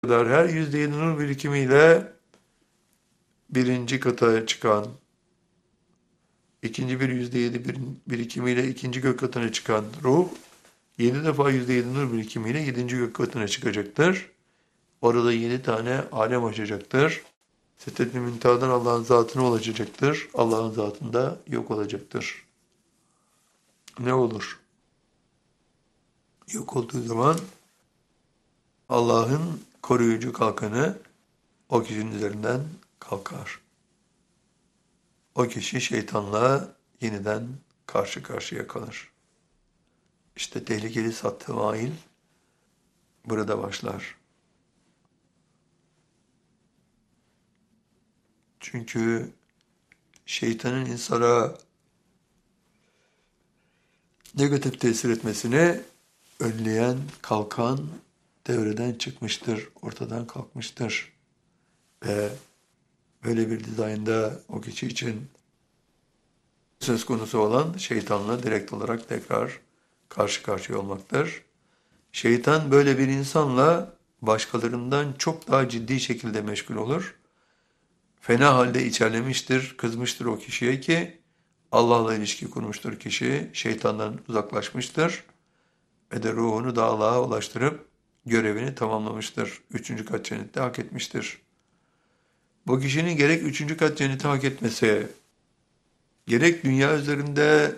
kadar her %7 nur birikimiyle birinci kata çıkan, ikinci bir %7 birikimiyle ikinci gök katına çıkan ruh, 7 defa %7 nur birikimiyle 7. gök katına çıkacaktır. Orada 7 tane alem açacaktır. Sidret-i Münteha'dan Allah'ın zatına ulaşacaktır. Allah'ın zatında yok olacaktır. Ne olur? Yok olduğu zaman Allah'ın koruyucu kalkanı o kişinin üzerinden kalkar. O kişi şeytanla yeniden karşı karşıya kalır. İşte tehlikeli sattı burada başlar. Çünkü şeytanın insana negatif tesir etmesini önleyen kalkan devreden çıkmıştır, ortadan kalkmıştır. Ve böyle bir dizaynda o kişi için söz konusu olan şeytanla direkt olarak tekrar karşı karşıya olmaktır. Şeytan böyle bir insanla başkalarından çok daha ciddi şekilde meşgul olur. Fena halde içerlemiştir, kızmıştır o kişiye ki Allah'la ilişki kurmuştur kişi, şeytandan uzaklaşmıştır ve de ruhunu da Allah'a ulaştırıp görevini tamamlamıştır. Üçüncü kat cennette hak etmiştir. Bu kişinin gerek üçüncü kat cenneti hak etmesi, gerek dünya üzerinde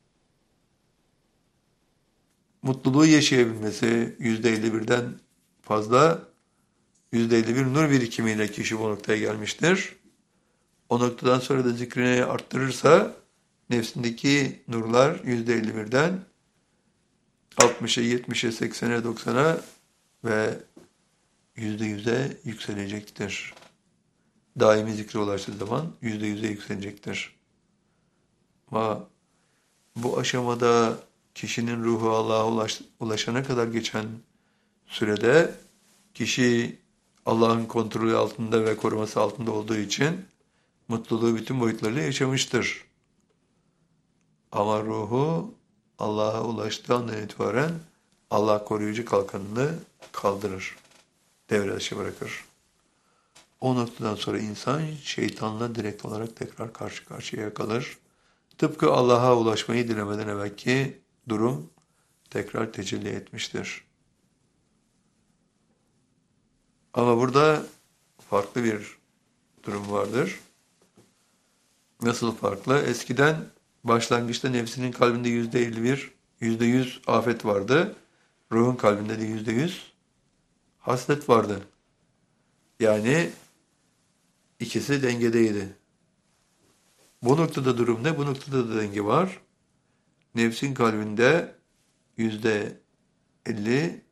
mutluluğu yaşayabilmesi %51'den fazla, %51 nur birikimiyle kişi bu noktaya gelmiştir. O noktadan sonra da zikrini arttırırsa nefsindeki nurlar %51'den 60'a, 70'e, 80'e, 90'a ve %100'e yükselecektir. Daimi zikre ulaştığı zaman %100'e yükselecektir. Ama bu aşamada kişinin ruhu Allah'a ulaşana kadar geçen sürede kişi Allah'ın kontrolü altında ve koruması altında olduğu için mutluluğu bütün boyutlarıyla yaşamıştır. Ama ruhu Allah'a ulaştığı andan itibaren Allah koruyucu kalkanını kaldırır, devre dışı bırakır. O noktadan sonra insan şeytanla direkt olarak tekrar karşı karşıya kalır. Tıpkı Allah'a ulaşmayı dilemeden evvelki durum tekrar tecelli etmiştir. Ama burada farklı bir durum vardır. Nasıl farklı? Eskiden başlangıçta nefsinin kalbinde %51, %100 afet vardı. Ruhun kalbinde de %100 haslet vardı. Yani ikisi dengedeydi. Bu noktada durum ne? Bu noktada da denge var. Nefsin kalbinde %50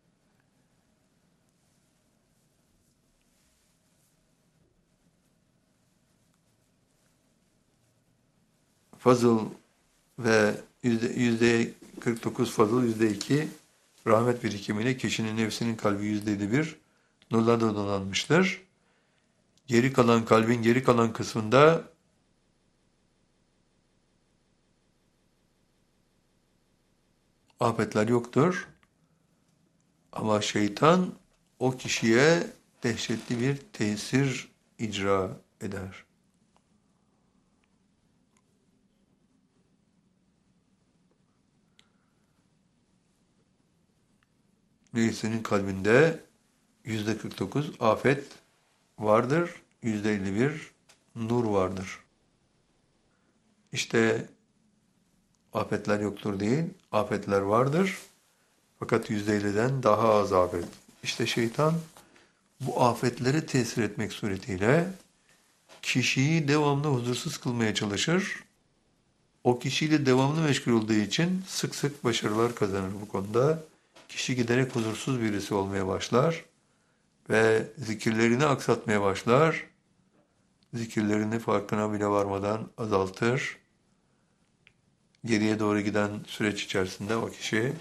fazıl ve %49 fazıl, %2 rahmet birikimiyle kişinin nefsinin kalbi %51 nurlarla donanmıştır. Geri kalan kalbin geri kalan kısmında afetler yoktur. Ama şeytan o kişiye dehşetli bir tesir icra eder. Birisinin kalbinde %49 afet vardır, %51 nur vardır. İşte afetler yoktur değil, afetler vardır. Fakat %50'den daha az afet. İşte şeytan bu afetleri tesir etmek suretiyle kişiyi devamlı huzursuz kılmaya çalışır. O kişiyle devamlı meşgul olduğu için sık sık başarılar kazanır bu konuda. Kişi giderek huzursuz birisi olmaya başlar ve zikirlerini aksatmaya başlar. Zikirlerini farkına bile varmadan azaltır. Geriye doğru giden süreç içerisinde o kişi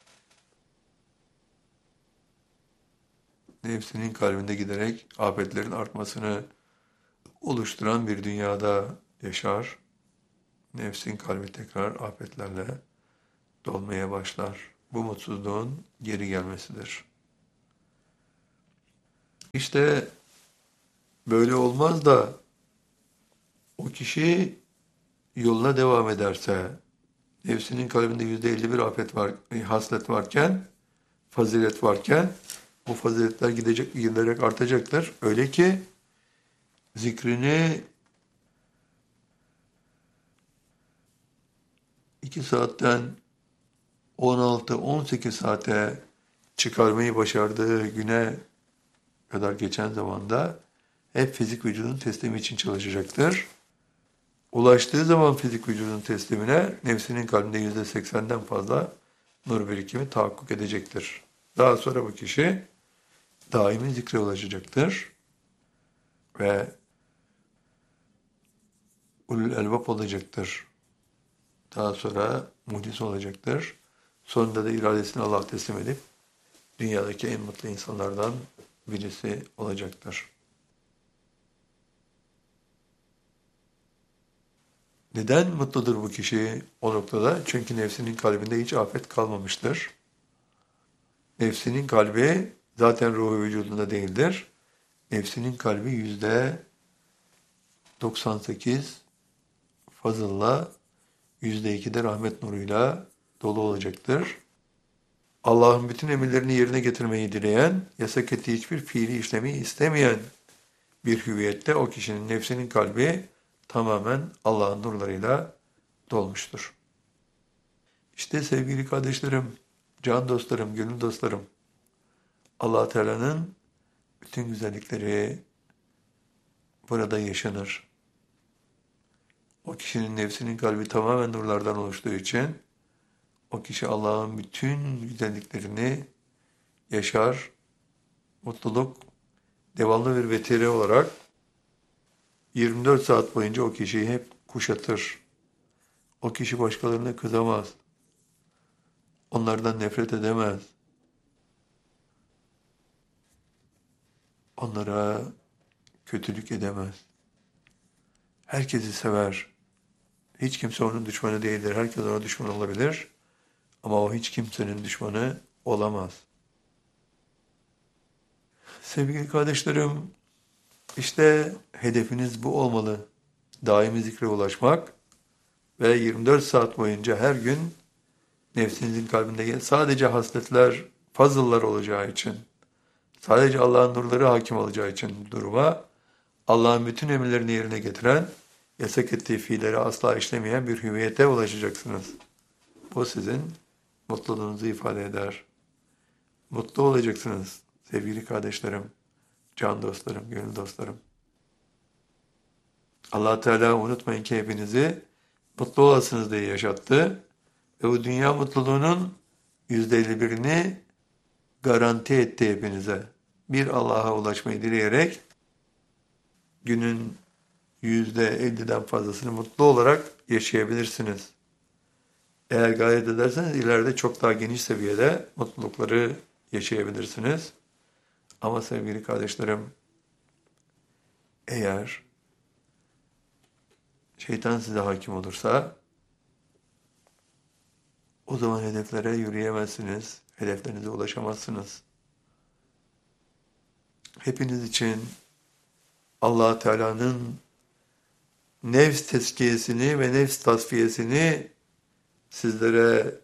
nefsinin kalbinde giderek afetlerin artmasını oluşturan bir dünyada yaşar. Nefsin kalbi tekrar afetlerle dolmaya başlar. Bu mutsuzluğun geri gelmesidir. İşte böyle olmaz da o kişi yoluna devam ederse, nefsinin kalbinde %51 afet var, haslet varken, fazilet varken, bu faziletler giderek artacaktır. Öyle ki zikrini 2 saatten 16-18 saate çıkarmayı başardığı güne kadar geçen zamanda hep fizik vücudun teslimi için çalışacaktır. Ulaştığı zaman fizik vücudun teslimine nefsinin kalbinde %80'den fazla nur birikimi tahakkuk edecektir. Daha sonra bu kişi daimi zikre ulaşacaktır ve ulul elbap olacaktır. Daha sonra mucize olacaktır. Sonunda da iradesini Allah'a teslim edip dünyadaki en mutlu insanlardan birisi olacaktır. Neden mutludur bu kişi o noktada? Çünkü nefsinin kalbinde hiç afet kalmamıştır. Nefsinin kalbi zaten ruhu vücudunda değildir. Nefsinin kalbi %98 fazılla, %2 de rahmet nuruyla dolu olacaktır. Allah'ın bütün emirlerini yerine getirmeyi dileyen, yasak ettiği hiçbir fiili işlemi istemeyen bir hüviyette o kişinin nefsinin kalbi tamamen Allah'ın nurlarıyla dolmuştur. İşte sevgili kardeşlerim, can dostlarım, gönül dostlarım, Allah Teala'nın bütün güzellikleri burada yaşanır. O kişinin nefsinin kalbi tamamen nurlardan oluştuğu için o kişi Allah'ın bütün güzelliklerini yaşar, mutluluk devamlı bir vetire olarak 24 saat boyunca o kişiyi hep kuşatır. O kişi başkalarına kızamaz. Onlardan nefret edemez. Onlara kötülük edemez. Herkesi sever. Hiç kimse onun düşmanı değildir. Herkes ona düşman olabilir. Ama o hiç kimsenin düşmanı olamaz. Sevgili kardeşlerim, işte hedefiniz bu olmalı. Daimi zikre ulaşmak ve 24 saat boyunca her gün nefsinizin kalbinde sadece hasletler, fazıllar olacağı için, sadece Allah'ın nurları hakim olacağı için duruma, Allah'ın bütün emirlerini yerine getiren, yasak ettiği fiilleri asla işlemeyen bir hüviyete ulaşacaksınız. Bu sizin mutluluğunuzu ifade eder. Mutlu olacaksınız sevgili kardeşlerim, can dostlarım, gönül dostlarım. Allah Teala unutmayın ki hepinizi mutlu olasınız diye yaşattı ve bu dünya mutluluğunun %51'ini garanti etti hepinize. Bir Allah'a ulaşmayı dileyerek günün %50'den fazlasını mutlu olarak yaşayabilirsiniz. Eğer gayret ederseniz ileride çok daha geniş seviyede mutlulukları yaşayabilirsiniz. Ama sevgili kardeşlerim, eğer şeytan size hakim olursa o zaman hedeflere yürüyemezsiniz, hedeflerinize ulaşamazsınız. Hepiniz için Allah Teala'nın nefs tezkiyesini ve nefs tasfiyesini sizlere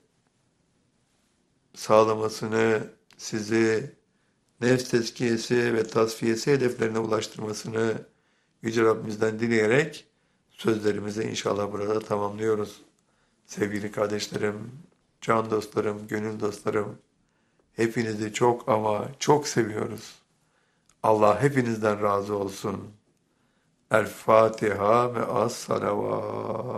sağlamasını, sizi nefs tezkiyesi ve tasfiyesi hedeflerine ulaştırmasını Yüce Rabbimizden dileyerek sözlerimizi inşallah burada tamamlıyoruz. Sevgili kardeşlerim, can dostlarım, gönül dostlarım, hepinizi çok ama çok seviyoruz. Allah hepinizden razı olsun. El Fatiha ve as-salavat.